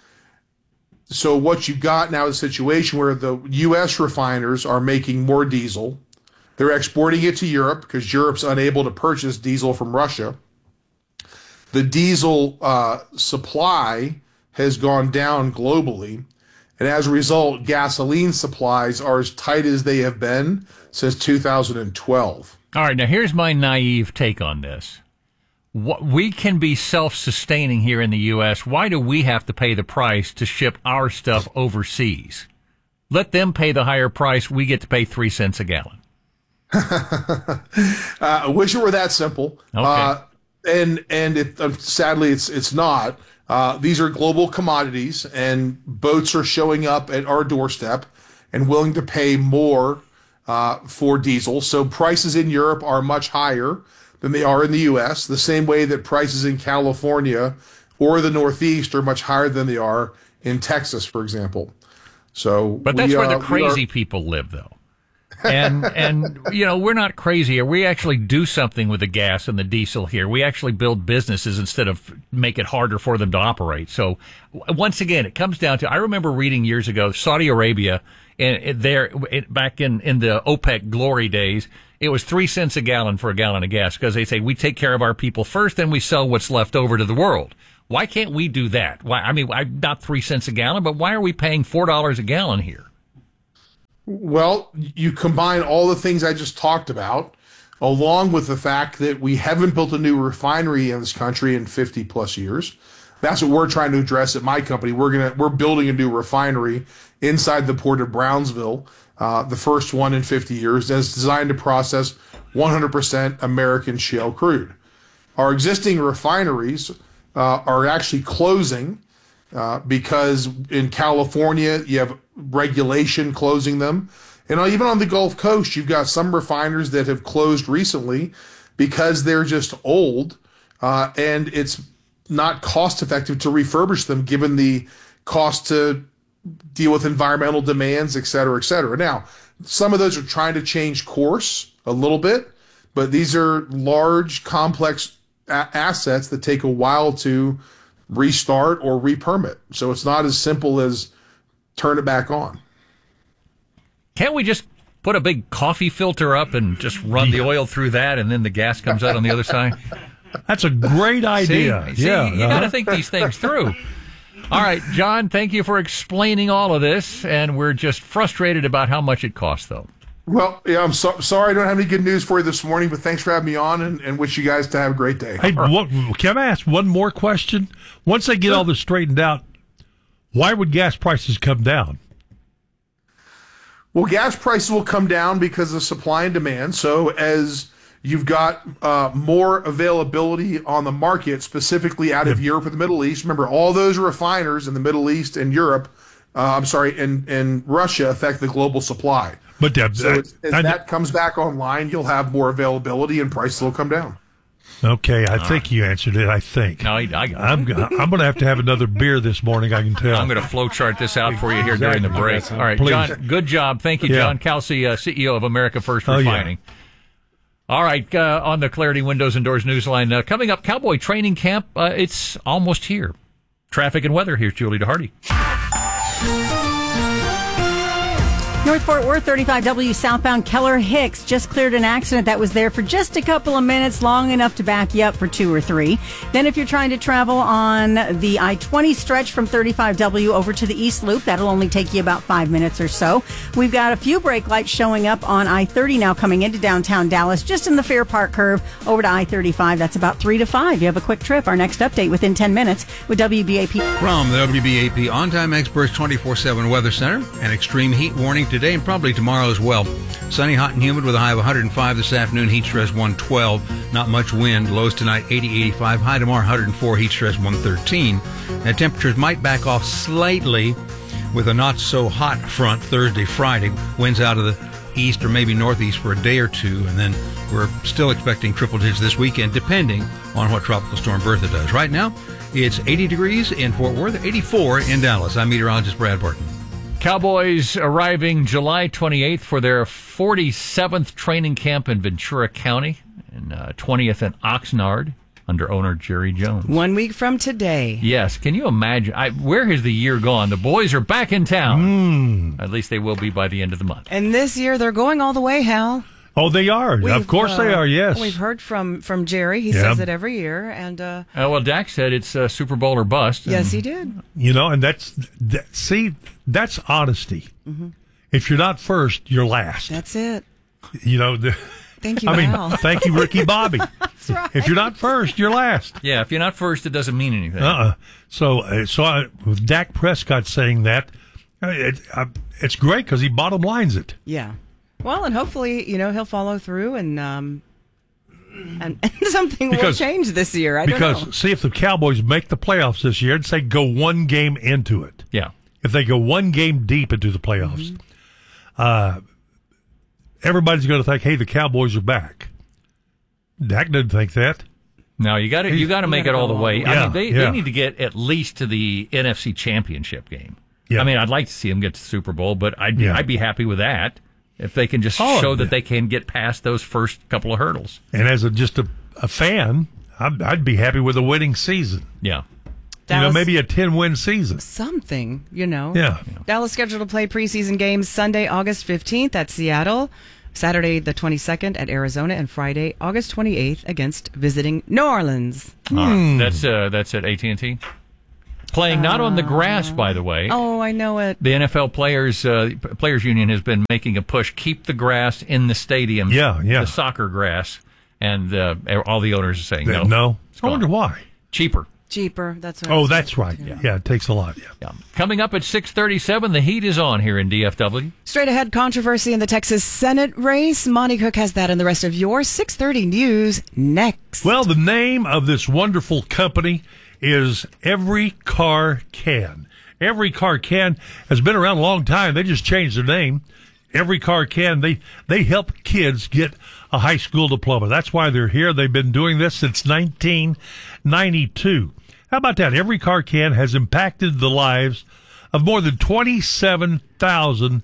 So what you've got now is a situation where the U S refiners are making more diesel. They're exporting it to Europe because Europe's unable to purchase diesel from Russia. The diesel uh, supply has gone down globally, and as a result, gasoline supplies are as tight as they have been since two thousand twelve. All right, now here's my naive take on this. What, we can be self-sustaining here in the U S. Why do we have to pay the price to ship our stuff overseas? Let them pay the higher price. We get to pay three cents a gallon. uh, I wish it were that simple. Okay. Uh, And and it, uh, sadly, it's it's not. Uh, these are global commodities, and boats are showing up at our doorstep and willing to pay more uh, for diesel. So prices in Europe are much higher than they are in the U S, the same way that prices in California or the Northeast are much higher than they are in Texas, for example. So, But that's we, where the uh, crazy are... people live, though. and, and you know, we're not crazy here. We actually do something with the gas and the diesel here. We actually build businesses instead of make it harder for them to operate. So once again, it comes down to, I remember reading years ago, Saudi Arabia, and there back in, in the OPEC glory days, it was three cents a gallon for a gallon of gas because they say we take care of our people first, then we sell what's left over to the world. Why can't we do that? Why? I mean, not three cents a gallon, but why are we paying four dollars a gallon here? Well, you combine all the things I just talked about, along with the fact that we haven't built a new refinery in this country in fifty plus years. That's what we're trying to address at my company. We're gonna we're building a new refinery inside the port of Brownsville, uh, the first one in fifty years, and it's designed to process one hundred percent American shale crude. Our existing refineries uh, are actually closing uh, because in California you have regulation closing them. And even on the Gulf Coast, you've got some refiners that have closed recently because they're just old uh, and it's not cost effective to refurbish them given the cost to deal with environmental demands, et cetera, et cetera. Now, some of those are trying to change course a little bit, but these are large, complex a- assets that take a while to restart or re-permit. So it's not as simple as turn it back on. Can't we just put a big coffee filter up and just run the oil through that, and then the gas comes out on the other side? That's a great idea. See, see, yeah, you uh-huh. got to think these things through. All right, John, thank you for explaining all of this, and we're just frustrated about how much it costs, though. Well, yeah, I'm so, sorry I don't have any good news for you this morning, but thanks for having me on, and, and wish you guys to have a great day. Hey, what, can I ask one more question? Once they get all this straightened out, why would gas prices come down? Well, gas prices will come down because of supply and demand. So as you've got uh, more availability on the market, specifically out of Europe and the Middle East. Remember, all those refiners in the Middle East and Europe, uh, I'm sorry, and, and Russia affect the global supply. But uh, so as, as I, that comes back online, you'll have more availability and prices will come down. Okay, I all think right. you answered it, I think. No, I, I I'm, I'm going to have to have another beer this morning, I can tell. I'm going to flowchart this out for you here exactly. during the break. All right, Please. John, good job. Thank you, yeah. John Kelsey, uh, C E O of America First oh, Refining. Yeah. All right, uh, on the Clarity Windows and Doors Newsline, uh, coming up, Cowboy Training Camp, uh, it's almost here. Traffic and weather, here's Julie DeHardy. North Fort Worth, thirty-five W southbound Keller Hicks just cleared an accident that was there for just a couple of minutes, long enough to back you up for two or three. Then if you're trying to travel on the I twenty stretch from thirty-five W over to the East Loop, that'll only take you about five minutes or so. We've got a few brake lights showing up on I thirty now coming into downtown Dallas, just in the Fair Park curve over to I thirty-five. That's about three to five. You have a quick trip. Our next update within ten minutes with W B A P. From the W B A P On-Time Experts twenty-four seven Weather Center, an extreme heat warning today and probably tomorrow as well. Sunny, hot, and humid with a high of one hundred five this afternoon, heat stress one twelve. Not much wind. Lows tonight eighty, eighty-five. High tomorrow one hundred four, heat stress one thirteen. And temperatures might back off slightly with a not so hot front Thursday, Friday. Winds out of the east or maybe northeast for a day or two, and then we're still expecting triple digits this weekend, depending on what Tropical Storm Bertha does. Right now, it's eighty degrees in Fort Worth, eighty-four in Dallas. I'm meteorologist Brad Barton. Cowboys arriving July twenty-eighth for their forty-seventh training camp in Ventura County, and uh, twentieth in Oxnard under owner Jerry Jones. One week from today. Yes. Can you imagine? I, where has the year gone? The boys are back in town. Mm. At least they will be by the end of the month. And this year they're going all the way, Hal. Oh, they are. We've, of course uh, they are, yes. We've heard from, from Jerry. He yeah. says it every year. And uh, uh, well, Dak said it's uh, Super Bowl or bust. Yes, he did. You know, and that's, that, see, that's honesty. Mm-hmm. If you're not first, you're last. That's it. You know, the, thank you, I mean, Al. thank you, Ricky Bobby. That's right. If you're not first, you're last. Yeah, if you're not first, it doesn't mean anything. Uh-uh. So, uh, so I, with Dak Prescott saying that, it, uh, it's great because he bottom lines it. Yeah. Well, and hopefully, you know, he'll follow through and um, and, and something because, will change this year. I don't because know. see if the Cowboys make the playoffs this year, and say go one game into it. Yeah. If they go one game deep into the playoffs, mm-hmm. uh, everybody's going to think, "Hey, the Cowboys are back." Dak didn't think that. No, you got to you got to make it all the way. Yeah, I mean, they, yeah. they need to get at least to the N F C Championship game. Yeah. I mean, I'd like to see them get to the Super Bowl, but I'd be, Yeah. I'd be happy with that. If they can just oh, show that yeah. they can get past those first couple of hurdles. And as a, just a, a fan, I'd, I'd be happy with a winning season. Yeah. Dallas, you know, maybe a ten-win season. Something, you know. Yeah. Dallas scheduled to play preseason games Sunday, August fifteenth at Seattle, Saturday the twenty-second at Arizona, and Friday, August twenty-eighth against visiting New Orleans. Hmm. Uh, that's uh, that's at A T and T. Playing not on the grass, by the way. Oh, I know it. The N F L Players uh, Players Union has been making a push. Keep the grass in the stadium. Yeah, yeah. The soccer grass. And uh, all the owners are saying no. No. I wonder why. Cheaper. Cheaper. That's what Oh, that's right. Yeah. yeah, it takes a lot. Yeah. yeah. Coming up at six thirty-seven, the heat is on here in D F W. Straight ahead controversy in the Texas Senate race. Monty Cook has that and the rest of your six thirty news next. Well, the name of this wonderful company is Every Car Can. Every Car Can has been around a long time. They just changed their name. Every Car Can. They they help kids get a high school diploma. That's why they're here. They've been doing this since nineteen ninety-two. How about that? Every Car Can has impacted the lives of more than twenty-seven thousand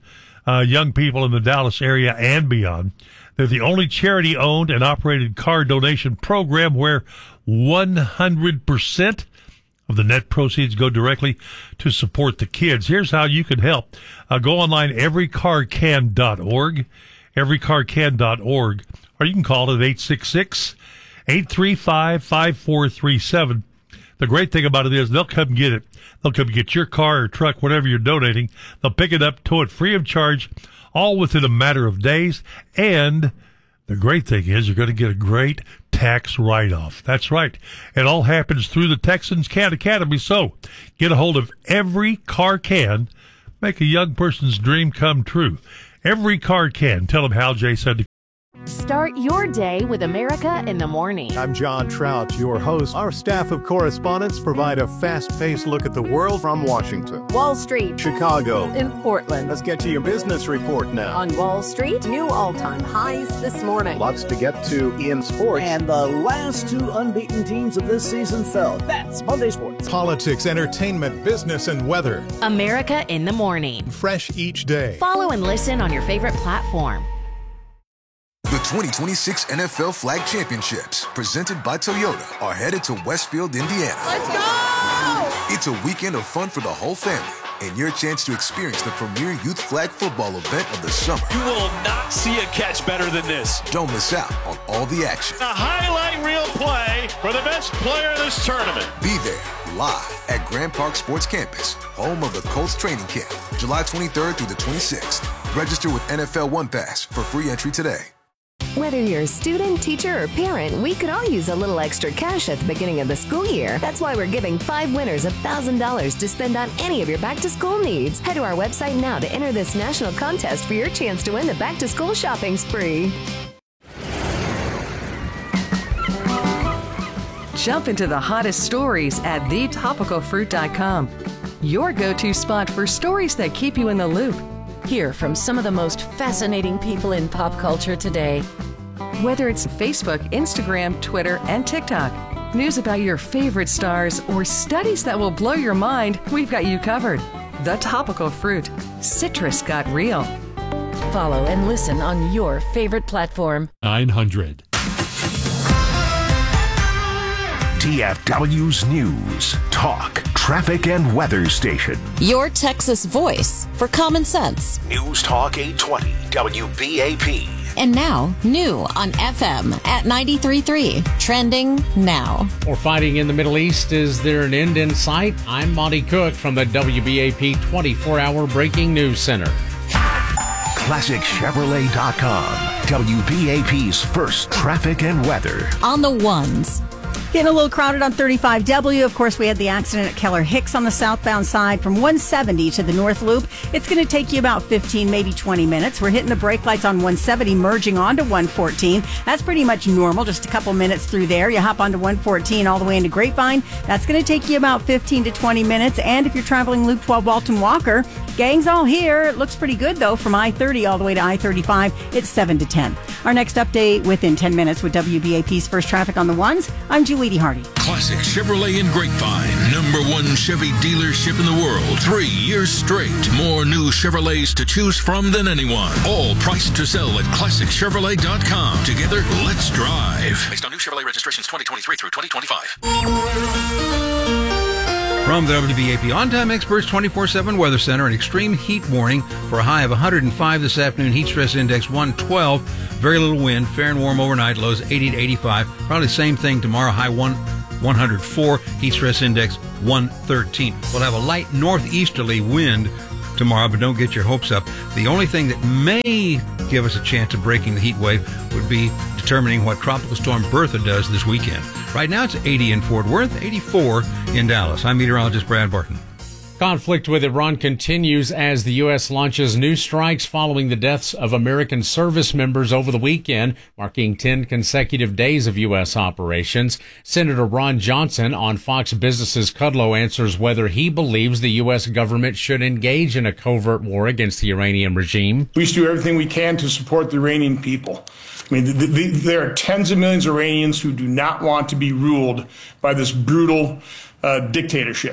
uh, young people in the Dallas area and beyond. They're the only charity-owned and operated car donation program where one hundred percent of the net proceeds go directly to support the kids. Here's how you can help. Uh, go online, every car can dot org, every car can dot org, or you can call it eight six six, eight three five, five four three seven. The great thing about it is they'll come get it. They'll come get your car or truck, whatever you're donating. They'll pick it up, tow it free of charge, all within a matter of days. And the great thing is you're going to get a great tax write-off. That's right. It all happens through the Texans Can Academy. So get a hold of Every Car Can. Make a young person's dream come true. Every Car Can. Tell them Hal J said to Start your day with America in the Morning. I'm John Trout, your host. Our staff of correspondents provide a fast-paced look at the world from Washington, Wall Street, Chicago, in Portland. Let's get to your business report now. On Wall Street, new all-time highs this morning. Lots to get to in sports. And the last two unbeaten teams of this season fell. That's Monday Sports. Politics, entertainment, business, and weather. America in the Morning. Fresh each day. Follow and listen on your favorite platform. The twenty twenty-six N F L Flag Championships, presented by Toyota, are headed to Westfield, Indiana. Let's go! It's a weekend of fun for the whole family, and your chance to experience the premier youth flag football event of the summer. You will not see a catch better than this. Don't miss out on all the action. A highlight reel play for the best player in this tournament. Be there live at Grand Park Sports Campus, home of the Colts training camp, July twenty-third through the twenty-sixth. Register with N F L One Pass for free entry today. Whether you're a student, teacher, or parent, we could all use a little extra cash at the beginning of the school year. That's why we're giving five winners one thousand dollars to spend on any of your back-to-school needs. Head to our website now to enter this national contest for your chance to win the back-to-school shopping spree. Jump into the hottest stories at the topical fruit dot com. Your go-to spot for stories that keep you in the loop. Hear from some of the most fascinating people in pop culture today. Whether it's Facebook, Instagram, Twitter, and TikTok, news about your favorite stars, or studies that will blow your mind, we've got you covered. The Topical Fruit. Citrus got real. Follow and listen on your favorite platform. nine hundred. D F W's News, Talk, Traffic, and Weather Station. Your Texas voice for common sense. News Talk eight twenty W B A P. And now, new on F M at ninety-three point three. Trending now. Or fighting in the Middle East, is there an end in sight? I'm Monty Cook from the W B A P twenty-four hour Breaking News Center. Classic Chevrolet dot com. W B A P's first traffic and weather. On the ones. Getting a little crowded on thirty-five W. Of course, we had the accident at Keller Hicks on the southbound side from one seventy to the North Loop. It's going to take you about fifteen, maybe twenty minutes. We're hitting the brake lights on one seventy, merging onto one fourteen. That's pretty much normal, just a couple minutes through there. You hop onto one fourteen all the way into Grapevine. That's going to take you about fifteen to twenty minutes. And if you're traveling Loop twelve Walton Walker, gang's all here. It looks pretty good, though, from I thirty all the way to I thirty-five. It's seven to ten. Our next update within ten minutes with W B A P's First Traffic on the Ones. I'm Julie Hardy. Classic Chevrolet in Grapevine. Number one Chevy dealership in the world. Three years straight. More new Chevrolets to choose from than anyone. All priced to sell at Classic Chevrolet dot com. Together, let's drive. Based on new Chevrolet registrations twenty twenty-three through twenty twenty-five. From the W B A P On-Time Experts twenty-four seven Weather Center, an extreme heat warning for a high of one hundred five this afternoon. Heat stress index one twelve. Very little wind. Fair and warm overnight. Lows eighty to eighty-five. Probably same thing tomorrow. High one one hundred four. Heat stress index one thirteen. We'll have a light northeasterly wind tomorrow, but don't get your hopes up. The only thing that may give us a chance of breaking the heat wave would be determining what Tropical Storm Bertha does this weekend. Right now it's eighty in Fort Worth, eighty-four in Dallas. I'm meteorologist Brad Barton. Conflict with Iran continues as the U S launches new strikes following the deaths of American service members over the weekend, marking ten consecutive days of U S operations. Senator Ron Johnson on Fox Business's Kudlow answers whether he believes the U S government should engage in a covert war against the Iranian regime. We should do everything we can to support the Iranian people. I mean, the, the, there are tens of millions of Iranians who do not want to be ruled by this brutal uh, dictatorship.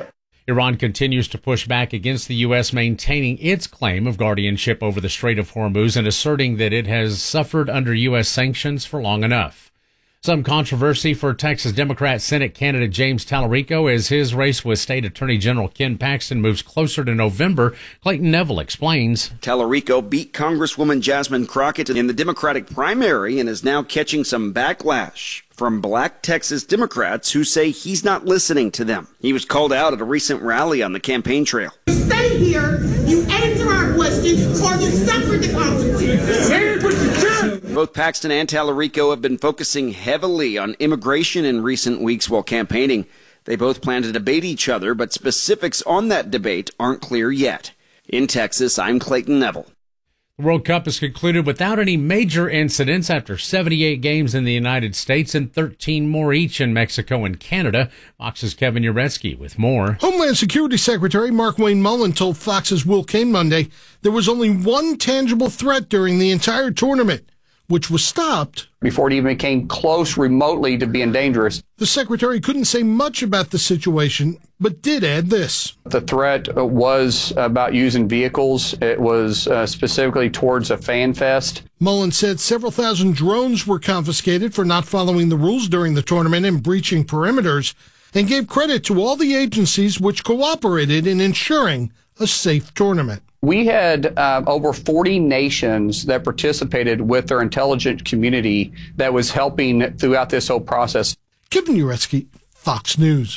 Iran continues to push back against the U S, maintaining its claim of guardianship over the Strait of Hormuz and asserting that it has suffered under U S sanctions for long enough. Some controversy for Texas Democrat Senate candidate James Tallarico as his race with State Attorney General Ken Paxton moves closer to November. Clayton Neville explains. Tallarico beat Congresswoman Jasmine Crockett in the Democratic primary and is now catching some backlash from black Texas Democrats who say he's not listening to them. He was called out at a recent rally on the campaign trail. You stay here, you answer our questions, or you suffer the consequences. Say what you can. Both Paxton and Tallarico have been focusing heavily on immigration in recent weeks while campaigning. They both plan to debate each other, but specifics on that debate aren't clear yet. In Texas, I'm Clayton Neville. The World Cup is concluded without any major incidents after seventy-eight games in the United States and thirteen more each in Mexico and Canada. Fox's Kevin Uretsky with more. Homeland Security Secretary Markwayne Mullin told Fox's Will Cain Monday there was only one tangible threat during the entire tournament, which was stopped before it even became close remotely to being dangerous. The secretary couldn't say much about the situation, but did add this. The threat was about using vehicles. It was uh, specifically towards a fan fest. Mullen said several thousand drones were confiscated for not following the rules during the tournament and breaching perimeters, and gave credit to all the agencies which cooperated in ensuring a safe tournament. We had uh, over forty nations that participated with their intelligence community that was helping throughout this whole process. Kevin Uretsky, Fox News.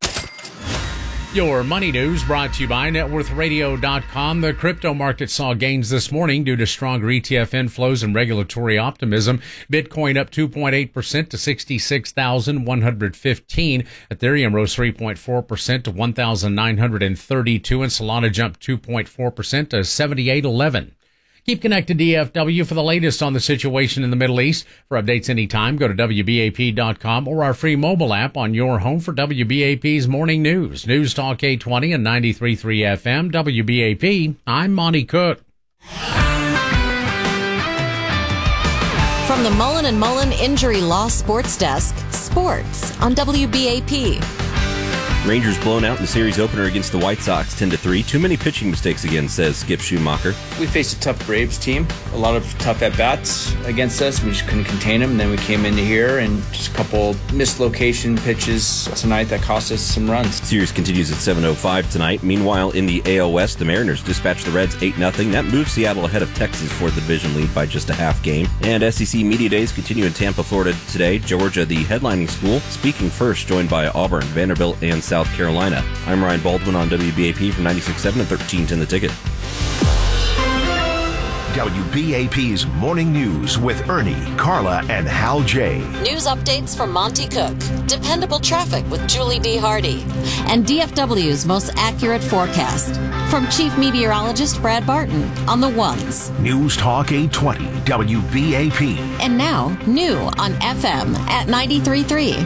Your money news brought to you by net worth radio dot com. The crypto market saw gains this morning due to stronger E T F inflows and regulatory optimism. Bitcoin up two point eight percent to sixty-six thousand one hundred fifteen. Ethereum rose three point four percent to one thousand nine hundred thirty-two, and Solana jumped two point four percent to seventy-eight eleven. Keep connected to D F W for the latest on the situation in the Middle East. For updates anytime, go to W B A P dot com or our free mobile app on your home for W B A P's Morning News. News Talk eight twenty and ninety-three point three F M. W B A P, I'm Monty Cook. From the Mullen and Mullen Injury Law Sports Desk, sports on W B A P. Rangers blown out in the series opener against the White Sox ten to three. Too many pitching mistakes again, says Skip Schumacher. We faced a tough Braves team. A lot of tough at-bats against us. We just couldn't contain them. And then we came into here and just a couple mislocation pitches tonight that cost us some runs. Series continues at seven oh five tonight. Meanwhile, in the A L West, the Mariners dispatched the Reds eight nothing. That moves Seattle ahead of Texas for the division lead by just a half game. And S E C Media Days continue in Tampa, Florida today. Georgia, the headlining school, speaking first, joined by Auburn, Vanderbilt, and South Carolina. I'm Ryan Baldwin on W B A P from ninety-six point seven and thirteen ten The Ticket. W B A P's Morning News with Ernie, Carla, and Hal J. News updates from Monty Cook, dependable traffic with Julie D. Hardy, and D F W's most accurate forecast from Chief Meteorologist Brad Barton on the ones. News Talk eight twenty W B A P. And now, new on F M at ninety-three point three.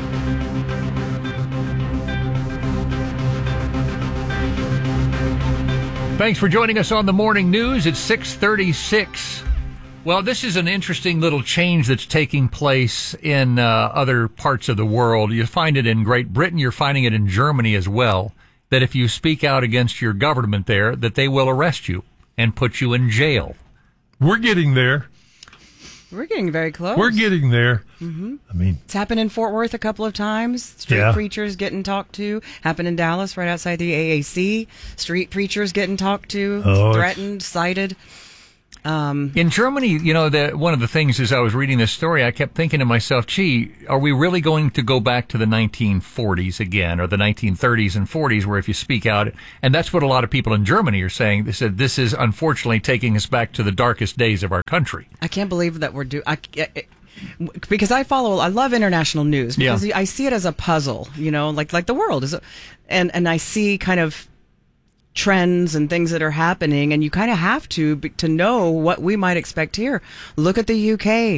Thanks for joining us on the Morning News. It's six thirty-six. Well, this is an interesting little change that's taking place in uh, other parts of the world. You find it in Great Britain. You're finding it in Germany as well, that if you speak out against your government there, that they will arrest you and put you in jail. We're getting there. We're getting very close. We're getting there. Mm-hmm. I mean, it's happened in Fort Worth a couple of times. Street yeah. preachers getting talked to. Happened in Dallas, right outside the A A C. Street preachers getting talked to, oh, threatened, cited. Um, in Germany, you know, the, one of the things as I was reading this story, I kept thinking to myself, gee, are we really going to go back to the nineteen forties again, or the nineteen thirties and forties, where if you speak out, and that's what a lot of people in Germany are saying. They said this is unfortunately taking us back to the darkest days of our country. I can't believe that we're doing. Because I follow, I love international news because Yeah. I see it as a puzzle, you know, like like the world is, a, and and I see kind of trends and things that are happening, and you kind of have to to know what we might expect here. Look at the U K.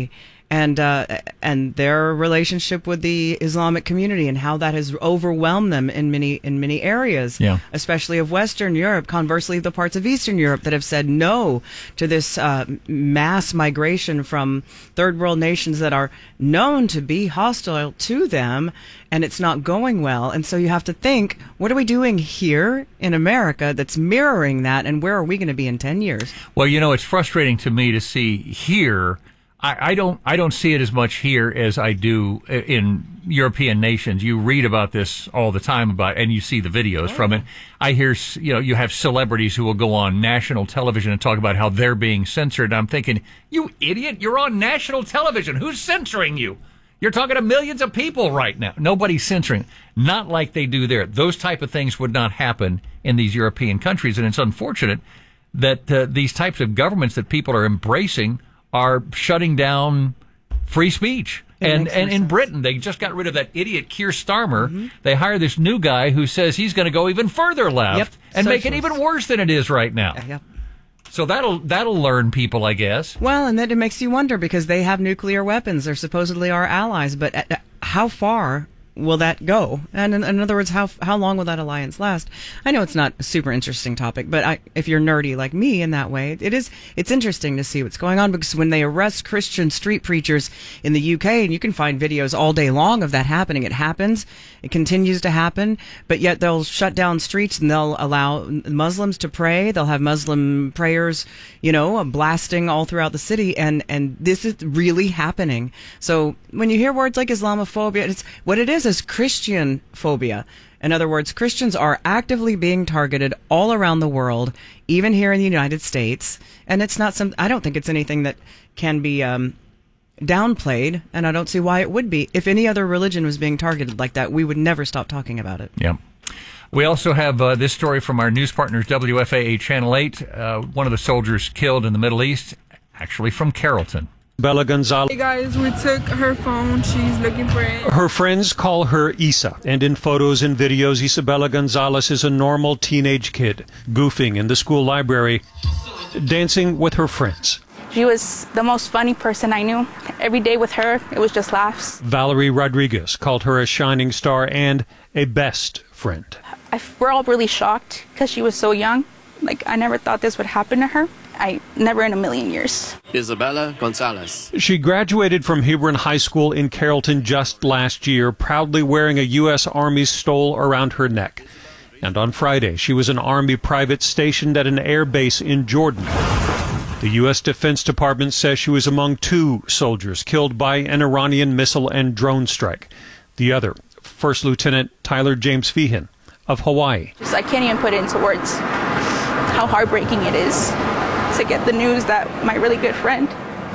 and uh, and their relationship with the Islamic community and how that has overwhelmed them in many in many areas, yeah. especially of Western Europe. Conversely, the parts of Eastern Europe that have said no to this uh, mass migration from third world nations that are known to be hostile to them, and it's not going well. And so you have to think, what are we doing here in America that's mirroring that, and where are we going to be in ten years? Well, you know, it's frustrating to me to see here. I, I don't. I don't see it as much here as I do in European nations. You read about this all the time about, and you see the videos from it. I hear, you know, you have celebrities who will go on national television and talk about how they're being censored. I'm thinking, you idiot! You're on national television. Who's censoring you? You're talking to millions of people right now. Nobody's censoring. Not like they do there. Those type of things would not happen in these European countries, and it's unfortunate that uh, these types of governments that people are embracing are shutting down free speech. It and makes and no in sense. Britain, they just got rid of that idiot Keir Starmer. Mm-hmm. They hired this new guy who says he's going to go even further left Yep. and make it Socialist. even worse than it is right now. Yeah, yep. So that'll that'll learn people, I guess. Well, and then it makes you wonder, because they have nuclear weapons. They're supposedly our allies, but uh, how far will that go? And in, in other words, how how long will that alliance last? I know it's not a super interesting topic, but I, if you're nerdy like me in that way, it is. It's interesting to see what's going on, because when they arrest Christian street preachers in the U K, and you can find videos all day long of that happening, it happens, it continues to happen, but yet they'll shut down streets and they'll allow Muslims to pray. They'll have Muslim prayers, you know, blasting all throughout the city, and and this is really happening. So when you hear words like Islamophobia, it's what it is. Is Christian phobia. In other words, Christians are actively being targeted all around the world, even here in the United States. And it's not some, I don't think it's anything that can be um, downplayed, and I don't see why it would be. If any other religion was being targeted like that, we would never stop talking about it. Yeah. We also have uh, this story from our news partners, W F A A Channel eight. Uh, one of the soldiers killed in the Middle East, actually from Carrollton. Bella Gonzalez. Hey guys, we took her phone. She's looking for it. Her friends call her Isa, and in photos and videos, Isabella Gonzalez is a normal teenage kid, goofing in the school library, dancing with her friends. She was the most funny person I knew. Every day with her, it was just laughs. Valerie Rodriguez called her a shining star and a best friend. I, we're all really shocked because she was so young. Like, I never thought this would happen to her. I never in a million years. Isabella Gonzalez. She graduated from Hebron High School in Carrollton just last year, proudly wearing a U S Army stole around her neck. And on Friday, she was an Army private stationed at an air base in Jordan. The U S Defense Department says she was among two soldiers killed by an Iranian missile and drone strike. The other, First Lieutenant Tyler James Feehan of Hawaii. Just, I can't even put it into words how heartbreaking it is to get the news that my really good friend,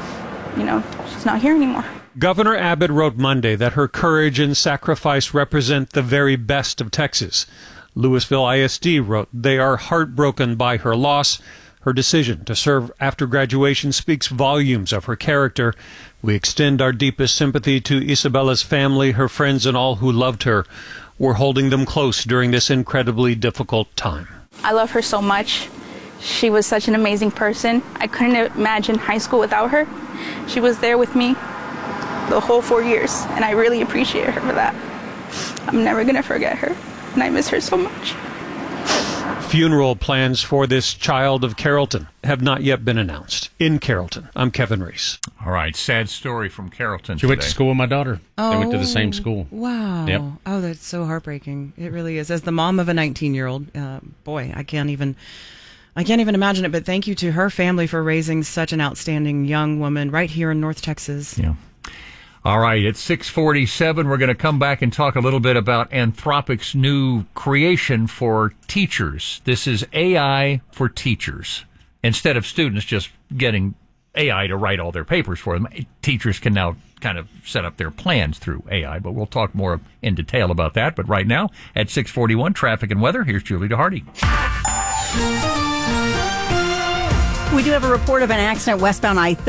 you know, she's not here anymore. Governor Abbott wrote Monday that her courage and sacrifice represent the very best of Texas. Louisville I S D wrote they are heartbroken by her loss. Her decision to serve after graduation speaks volumes of her character. We extend our deepest sympathy to Isabella's family, her friends, and all who loved her. We're holding them close during this incredibly difficult time. I love her so much. She was such an amazing person. I couldn't imagine high school without her. She was there with me the whole four years, and I really appreciate her for that. I'm never going to forget her, and I miss her so much. Funeral plans for this child of Carrollton have not yet been announced. In Carrollton, I'm Kevin Reese. All right, sad story from Carrollton She today. went to school with my daughter. Oh, They went to the same school. Wow. Yep. Oh, that's so heartbreaking. It really is. As the mom of a nineteen-year-old, uh, boy, I can't even... I can't even imagine it, but thank you to her family for raising such an outstanding young woman right here in North Texas. Yeah. All right, at six forty-seven, we're going to come back and talk a little bit about Anthropic's new creation for teachers. This is A I for teachers. Instead of students just getting A I to write all their papers for them, teachers can now kind of set up their plans through A I, but we'll talk more in detail about that. But right now, at six forty-one, traffic and weather, here's Julie DeHardy. We do have a report of an accident westbound I